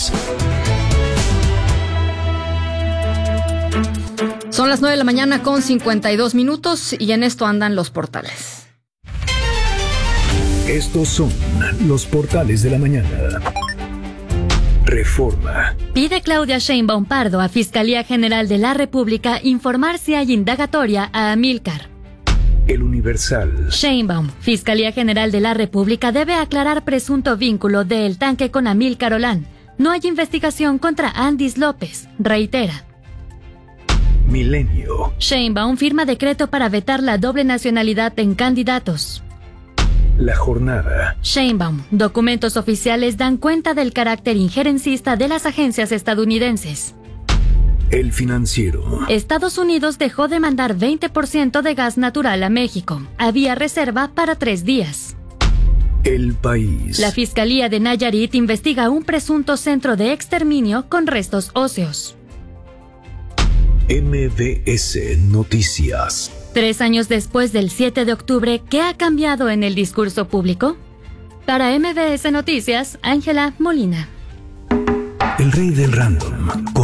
Noticias. Son las 9 de la mañana con 52 minutos y en esto andan los portales. Estos son los portales de la mañana. Reforma. Pide Claudia Sheinbaum Pardo a Fiscalía General de la República informar si hay indagatoria a Amílcar. El Universal. Sheinbaum, Fiscalía General de la República debe aclarar presunto vínculo de El Tanque con Amílcar Olán. No hay investigación contra Andis López, reitera. Milenio. Sheinbaum firma decreto para vetar la doble nacionalidad en candidatos. La Jornada. Sheinbaum, documentos oficiales dan cuenta del carácter injerencista de las agencias estadounidenses. El Financiero. Estados Unidos dejó de mandar 20% de gas natural a México. Había reserva para 3 días. El País. La Fiscalía de Nayarit investiga un presunto centro de exterminio con restos óseos. MBS Noticias. 3 años después del 7 de octubre, ¿qué ha cambiado en el discurso público? Para MBS Noticias, Ángela Molina. El rey del random.